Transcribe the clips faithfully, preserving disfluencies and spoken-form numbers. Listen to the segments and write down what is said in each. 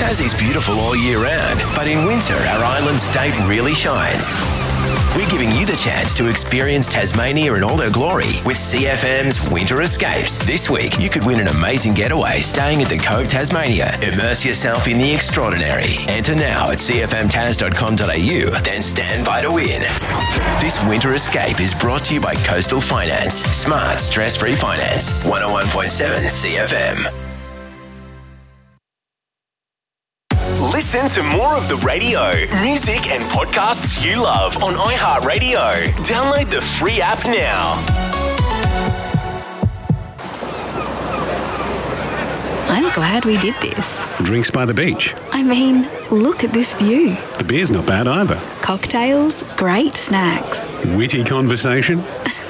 Tassie's beautiful all year round, but in winter, our island state really shines. We're giving you the chance to experience Tasmania in all her glory with C F M's Winter Escapes. This week, you could win an amazing getaway staying at the Cove Tasmania. Immerse yourself in the extraordinary. Enter now at c f m tas dot com dot a u, then stand by to win. This Winter Escape is brought to you by Coastal Finance. Smart, stress-free finance. one oh one point seven C F M. Listen to more of the radio, music and podcasts you love on iHeartRadio. Download the free app now. I'm glad we did this. Drinks by the beach. I mean, look at this view. The beer's not bad either. Cocktails, great snacks. Witty conversation.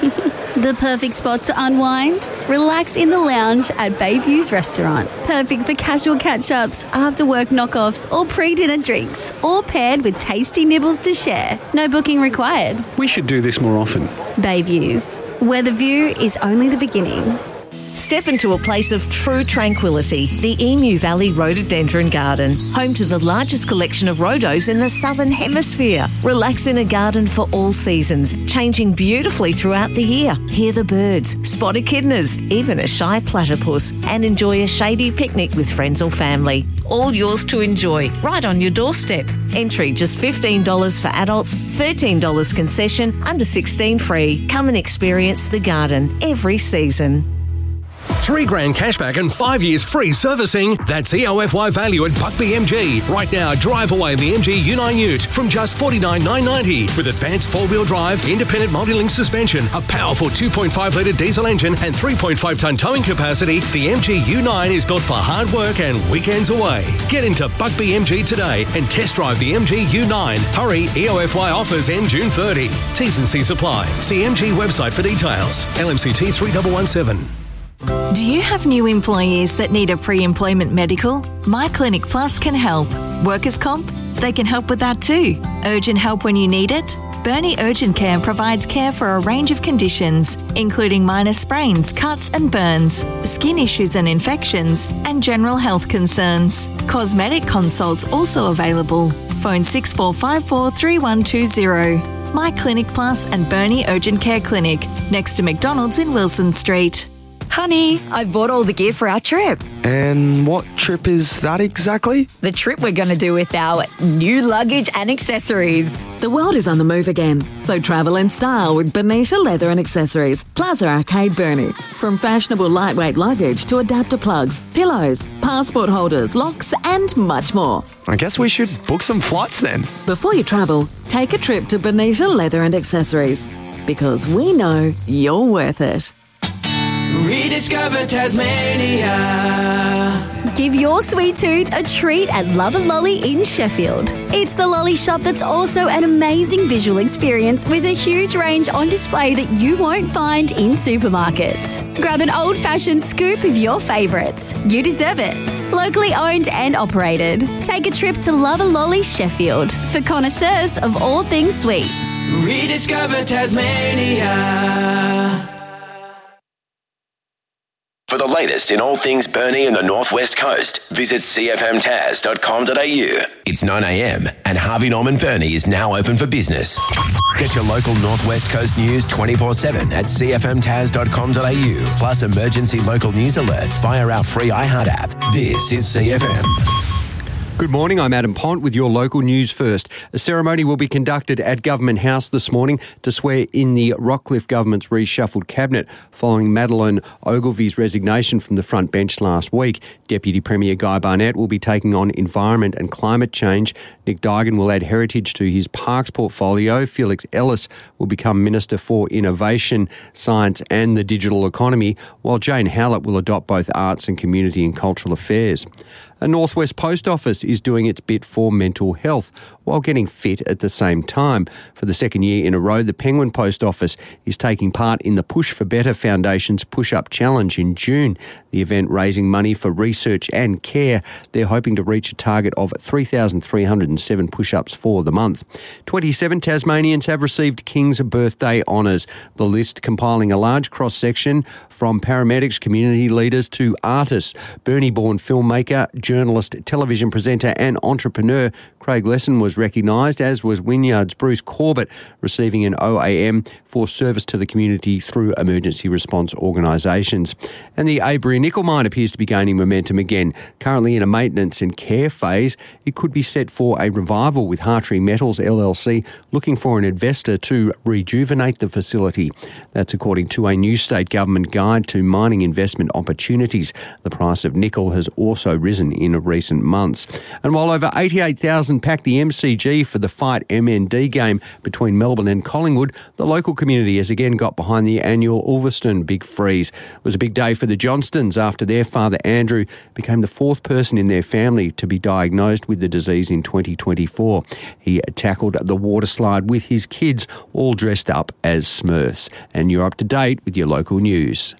The perfect spot to unwind? Relax in the lounge at Bayview's restaurant. Perfect for casual catch-ups, after-work knockoffs or pre-dinner drinks, all paired with tasty nibbles to share. No booking required. We should do this more often. Bayview's, where the view is only the beginning. Step into a place of true tranquility, the Emu Valley Rhododendron Garden, home to the largest collection of rhodos in the Southern Hemisphere. Relax in a garden for all seasons, changing beautifully throughout the year. Hear the birds, spot echidnas, even a shy platypus, and enjoy a shady picnic with friends or family. All yours to enjoy, right on your doorstep. Entry just fifteen dollars for adults, thirteen dollars concession, under sixteen free. Come and experience the garden every season. Three grand cashback and five years free servicing. That's E O F Y value at Buckby M G. Right now, drive away the M G U nine Ute from just forty-nine thousand nine hundred ninety dollars with advanced four-wheel drive, independent multi-link suspension, a powerful two point five litre diesel engine and three point five tonne towing capacity. The M G U nine is built for hard work and weekends away. Get into Buckby M G today and test drive the M G U nine. Hurry, E O F Y offers end June thirtieth. T's and C's apply. See M G website for details. L M C T three one one seven. Do you have new employees that need a pre-employment medical? My Clinic Plus can help. Workers' comp? They can help with that too. Urgent help when you need it? Burnie Urgent Care provides care for a range of conditions, including minor sprains, cuts and burns, skin issues and infections, and general health concerns. Cosmetic consults also available. Phone six four five four, three one two zero. My Clinic Plus and Burnie Urgent Care Clinic, next to McDonald's in Wilson Street. Honey, I bought all the gear for our trip. And what trip is that exactly? The trip we're going to do with our new luggage and accessories. The world is on the move again, so travel in style with Bonita Leather and Accessories, Plaza Arcade Burnie. From fashionable lightweight luggage to adapter plugs, pillows, passport holders, locks and much more. I guess we should book some flights then. Before you travel, take a trip to Bonita Leather and Accessories, because we know you're worth it. Rediscover Tasmania. Give your sweet tooth a treat at Love a Lolly in Sheffield. It's the lolly shop that's also an amazing visual experience with a huge range on display that you won't find in supermarkets. Grab an old-fashioned scoop of your favourites. You deserve it. Locally owned and operated. Take a trip to Love a Lolly Sheffield for connoisseurs of all things sweet. Rediscover Tasmania. For the latest in all things Burnie and the Northwest Coast, visit c f m tas dot com dot a u. It's nine a m and Harvey Norman Burnie is now open for business. Get your local Northwest Coast news twenty-four seven at c f m tas dot com dot a u, plus emergency local news alerts via our free iHeart app. This is C F M. Good morning, I'm Adam Pont with your local news first. A ceremony will be conducted at Government House this morning to swear in the Rockcliffe Government's reshuffled cabinet following Madeleine Ogilvy's resignation from the front bench last week. Deputy Premier Guy Barnett will be taking on environment and climate change. Nick Duigan will add heritage to his parks portfolio. Felix Ellis will become Minister for Innovation, Science and the Digital Economy, while Jane Hallett will adopt both arts and community and cultural affairs. A Northwest Post Office is doing its bit for mental health while getting fit at the same time. For the second year in a row, the Penguin Post Office is taking part in the Push for Better Foundation's Push Up Challenge in June. The event raising money for research and care. They're hoping to reach a target of three thousand three hundred seven push-ups for the month. twenty-seven Tasmanians have received King's Birthday honours. The list compiling a large cross-section from paramedics, community leaders to artists. Burnie-born filmmaker, journalist, television presenter and entrepreneur Craig Lesson was recognised, as was Wynyard's Bruce Corbett, receiving an O A M for service to the community through emergency response organisations. And the Avery nickel mine appears to be gaining momentum again. Currently in a maintenance and care phase, it could be set for a revival, with Hartree Metals L L C looking for an investor to rejuvenate the facility. That's according to a new state government guide to mining investment opportunities. The price of nickel has also risen in recent months. And while over eighty-eight thousand packed the M C G for the Fight M N D game between Melbourne and Collingwood, the local community has again got behind the annual Ulverston Big Freeze. It was a big day for the Johnstons after their father Andrew became the fourth person in their family to be diagnosed with the disease in twenty twenty-four. He tackled the water slide with his kids, all dressed up as Smurfs. And you're up to date with your local news.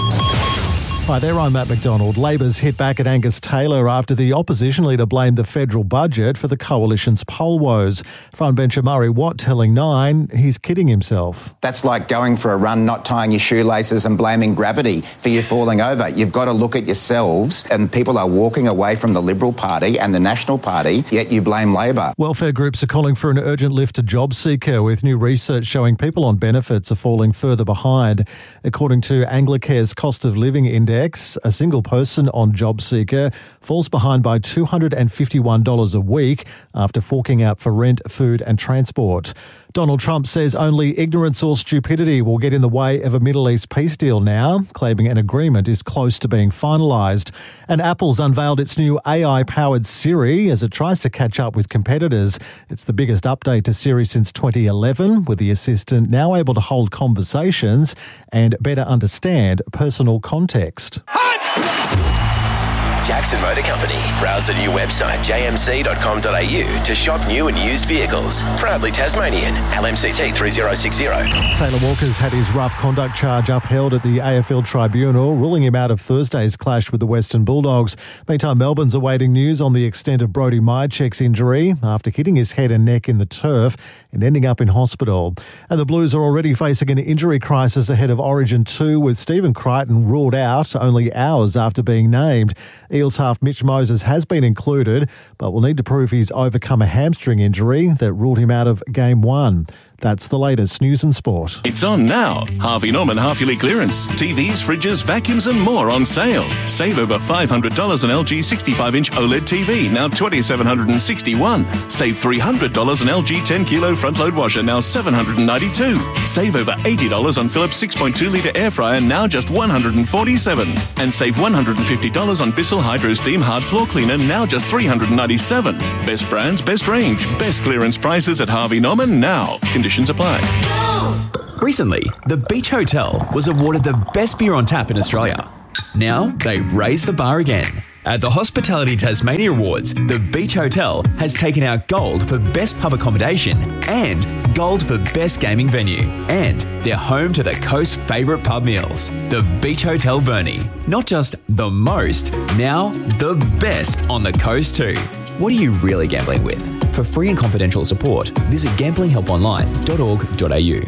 Hi there, I'm Matt McDonald. Labor's hit back at Angus Taylor after the opposition leader blamed the federal budget for the coalition's poll woes. Frontbencher Murray Watt telling Nine he's kidding himself. That's like going for a run, not tying your shoelaces and blaming gravity for you falling over. You've got to look at yourselves, and people are walking away from the Liberal Party and the National Party, yet you blame Labor. Welfare groups are calling for an urgent lift to JobSeeker, with new research showing people on benefits are falling further behind. According to Anglicare's cost of living index, a single person on JobSeeker falls behind by two hundred fifty-one dollars a week after forking out for rent, food and transport. Donald Trump says only ignorance or stupidity will get in the way of a Middle East peace deal now, claiming an agreement is close to being finalised. And Apple's unveiled its new A I-powered Siri as it tries to catch up with competitors. It's the biggest update to Siri since twenty eleven, with the assistant now able to hold conversations and better understand personal context. Jackson Motor Company. Browse the new website j m c dot com dot a u to shop new and used vehicles. Proudly Tasmanian. L M C T three zero six zero. Taylor Walker's had his rough conduct charge upheld at the A F L Tribunal, ruling him out of Thursday's clash with the Western Bulldogs. Meantime, Melbourne's awaiting news on the extent of Brodie Myercheck's injury after hitting his head and neck in the turf and ending up in hospital. And the Blues are already facing an injury crisis ahead of Origin two, with Stephen Crichton ruled out only hours after being named. Eels half Mitch Moses has been included, but will need to prove he's overcome a hamstring injury that ruled him out of Game one. That's the latest news and sport. It's on now. Harvey Norman half-yearly clearance. T Vs, fridges, vacuums and more on sale. Save over five hundred dollars on L G sixty-five inch OLED T V, now two thousand seven hundred sixty-one dollars. Save three hundred dollars on L G ten kilo front-load washer, now seven hundred ninety-two dollars. Save over eighty dollars on Philips six point two litre air fryer, now just one hundred forty-seven dollars. And save one hundred fifty dollars on Bissell Hydro Steam Hard Floor Cleaner, now just three hundred ninety-seven dollars. Best brands, best range, best clearance prices at Harvey Norman now. Conditions apply. Recently, the Beach Hotel was awarded the best beer on tap in Australia. Now, they've raised the bar again. At the Hospitality Tasmania Awards, the Beach Hotel has taken out gold for best pub accommodation and gold for best gaming venue. And they're home to the coast's favourite pub meals. The Beach Hotel Burnie. Not just the most, now the best on the coast too. What are you really gambling with? For free and confidential support, visit gambling help online dot org dot a u.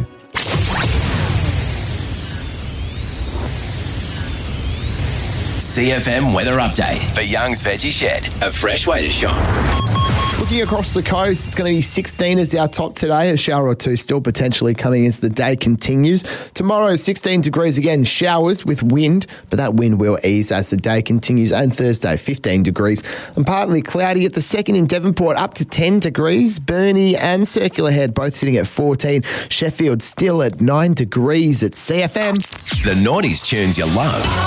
C F M weather update for Young's Veggie Shed, a fresh way to shop. Looking across the coast, it's going to be sixteen as our top today. A shower or two still potentially coming as the day continues. Tomorrow, sixteen degrees again, showers with wind, but that wind will ease as the day continues. And Thursday, fifteen degrees and partly cloudy at the second in Devonport, up to ten degrees. Burnie and Circular Head both sitting at fourteen. Sheffield still at nine degrees at C F M. The noughties tunes you love.